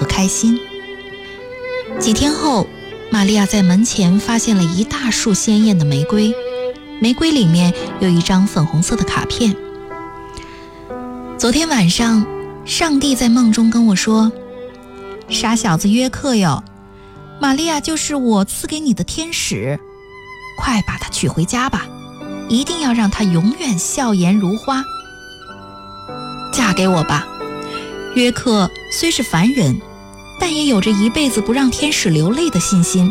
和开心。几天后，玛利亚在门前发现了一大束鲜艳的玫瑰，玫瑰里面有一张粉红色的卡片。昨天晚上，上帝在梦中跟我说，傻小子约克哟，玛利亚就是我赐给你的天使，快把她娶回家吧，一定要让她永远笑颜如花。嫁给我吧。约克虽是凡人，但也有着一辈子不让天使流泪的信心。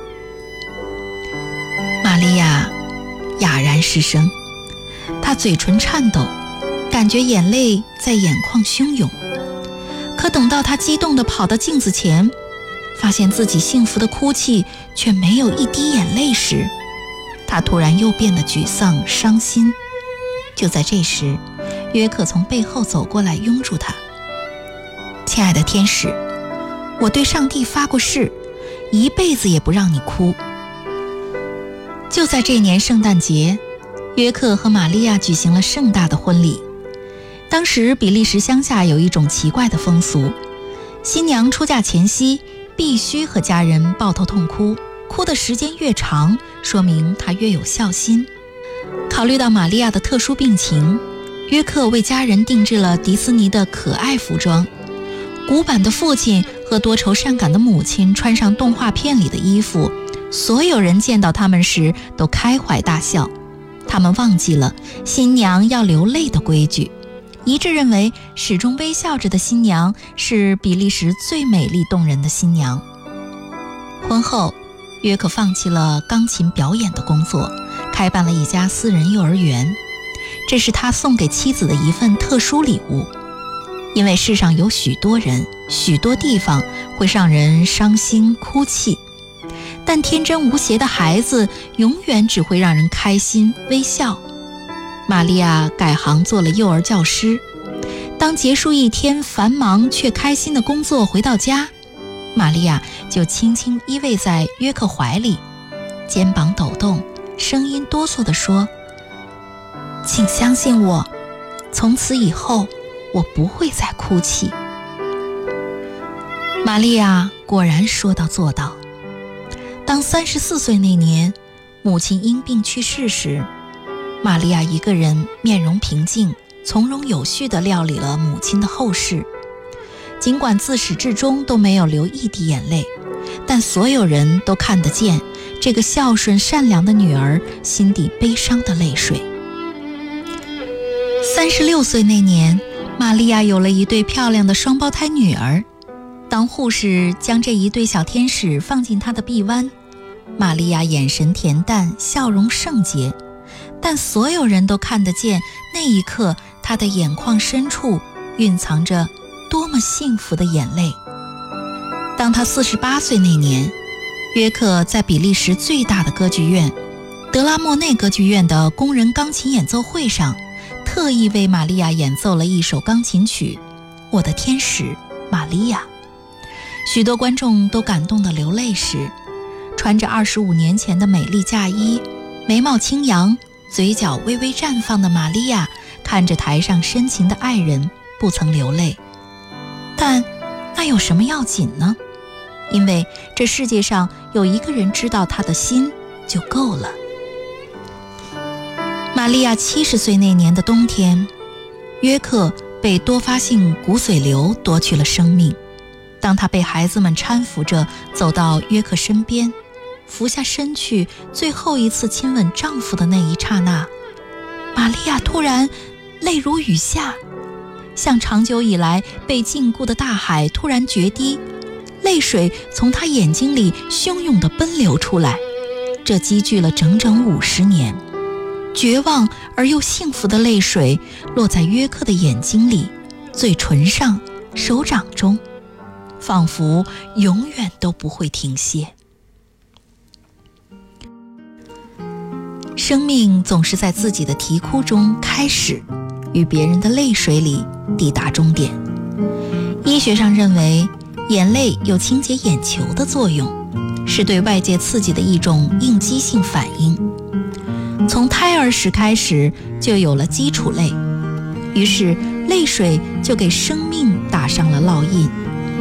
玛利亚哑然失声，她嘴唇颤抖，感觉眼泪在眼眶汹涌。可等到她激动地跑到镜子前，发现自己幸福的哭泣却没有一滴眼泪时，她突然又变得沮丧伤心。就在这时，约克从背后走过来拥住她。亲爱的天使，我对上帝发过誓，一辈子也不让你哭。就在这年圣诞节，约克和玛利亚举行了盛大的婚礼。当时比利时乡下有一种奇怪的风俗，新娘出嫁前夕必须和家人抱头痛哭，哭的时间越长，说明她越有孝心。考虑到玛利亚的特殊病情，约克为家人定制了迪士尼的可爱服装。古板的父亲和多愁善感的母亲穿上动画片里的衣服，所有人见到他们时都开怀大笑。他们忘记了新娘要流泪的规矩，一致认为始终微笑着的新娘是比利时最美丽动人的新娘。婚后，约克放弃了钢琴表演的工作，开办了一家私人幼儿园，这是他送给妻子的一份特殊礼物。因为世上有许多人、许多地方会让人伤心哭泣，但天真无邪的孩子永远只会让人开心微笑。玛利亚改行做了幼儿教师，当结束一天繁忙却开心的工作回到家，玛利亚就轻轻依偎在约克怀里，肩膀抖动，声音哆嗦地说，请相信我，从此以后我不会再哭泣。玛利亚果然说到做到。当34岁那年，母亲因病去世时，玛利亚一个人面容平静，从容有序地料理了母亲的后事。尽管自始至终都没有流一滴眼泪，但所有人都看得见这个孝顺善良的女儿心底悲伤的泪水。36岁那年，玛利亚有了一对漂亮的双胞胎女儿。当护士将这一对小天使放进她的臂弯，玛利亚眼神恬淡，笑容圣洁，但所有人都看得见那一刻她的眼眶深处蕴藏着多么幸福的眼泪。当她48岁那年，约克在比利时最大的歌剧院德拉莫内歌剧院的工人钢琴演奏会上，特意为玛利亚演奏了一首钢琴曲《我的天使玛利亚》。许多观众都感动得流泪时，穿着25年前的美丽嫁衣，眉毛轻扬，嘴角微微绽放的玛利亚看着台上深情的爱人，不曾流泪。但那有什么要紧呢？因为这世界上有一个人知道他的心就够了。玛利亚70岁那年的冬天，约克被多发性骨髓瘤夺去了生命。当他被孩子们搀扶着走到约克身边，俯下身去最后一次亲吻丈夫的那一刹那，玛利亚突然泪如雨下，像长久以来被禁锢的大海突然决堤，泪水从她眼睛里汹涌地奔流出来。这积聚了整整50年，绝望而又幸福的泪水落在约克的眼睛里、嘴唇上、手掌中，仿佛永远都不会停歇。生命总是在自己的啼哭中开始，与别人的泪水里抵达终点。医学上认为，眼泪有清洁眼球的作用，是对外界刺激的一种应激性反应。从胎儿时开始就有了基础泪，于是泪水就给生命打上了烙印。